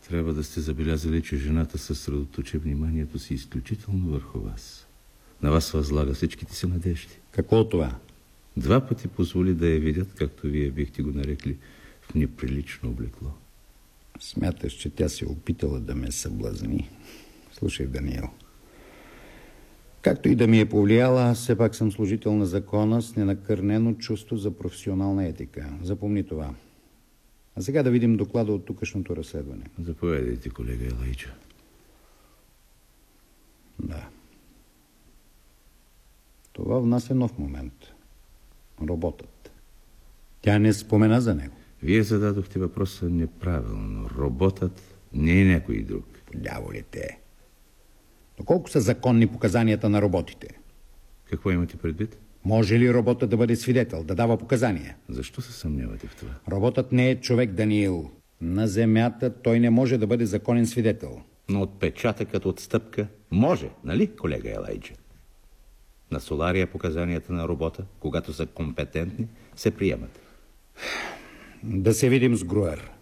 Трябва да сте забелязали, че жената съсредоточи вниманието си изключително върху вас. На вас възлага всичките си надежди. Какво от това? 2 пъти позволи да я видят, както вие бихте го нарекли, в неприлично облекло. Смяташ, че тя се опитала да ме съблазни. Слушай, Даниел. Както и да ми е повлияла, аз все пак съм служител на закона с ненакърнено чувство за професионална етика. Запомни това. А сега да видим доклада от тукашното разследване. Заповядайте, колега Елайджа. Да. Това внася нов момент. Роботът. Тя не спомена за него. Вие зададохте въпроса неправилно. Роботът не е някой друг. Дяволите. Доколко са законни показанията на роботите? Какво имате предвид? Може ли роботът да бъде свидетел, да дава показания? Защо се съмнявате в това? Роботът не е човек, Даниил. На земята той не може да бъде законен свидетел. Но отпечатъкът от стъпка може, нали, колега Елайджа? На Солария показанията на робота, когато са компетентни, се приемат. Да се видим с Груер.